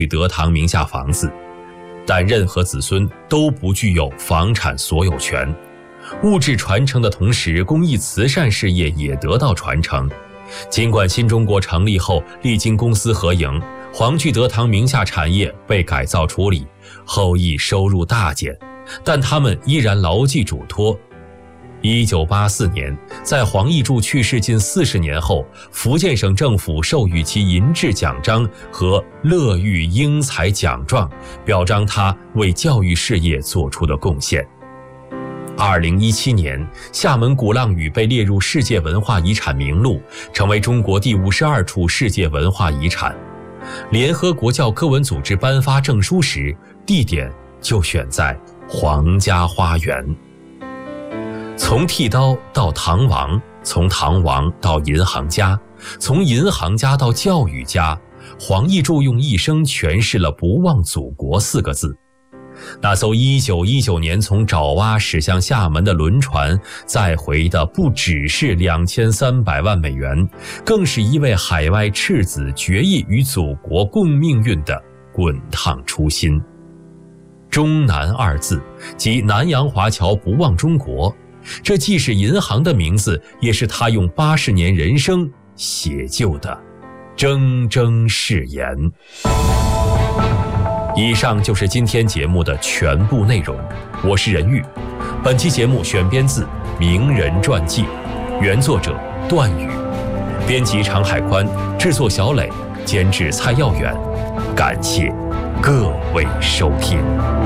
德堂名下房子，但任何子孙都不具有房产所有权。物质传承的同时，公益慈善事业也得到传承。尽管新中国成立后历经公私合营，黄聚德堂名下产业被改造处理，后裔收入大减，但他们依然牢记嘱托。1984年，在黄义柱去世近40年后，福建省政府授予其银质奖章和乐育英才奖状，表彰他为教育事业做出的贡献。2017年，厦门鼓浪屿被列入世界文化遗产名录，成为中国第52处世界文化遗产。联合国教科文组织颁发证书时，地点就选在皇家花园。从剃刀到唐王，从唐王到银行家，从银行家到教育家，黄义柱用一生诠释了不忘祖国4个字。那艘1919年从爪哇驶向厦门的轮船，载回的不只是2300万美元，更是一位海外赤子决意与祖国共命运的滚烫初心。中南2字，即南洋华侨不忘中国，这既是银行的名字，也是他用80年人生写就的铮铮誓言。以上就是今天节目的全部内容，我是任玉。本期节目选编自《名人传记》，原作者段宇，编辑常海宽，制作小磊，监制蔡耀远。感谢各位收听。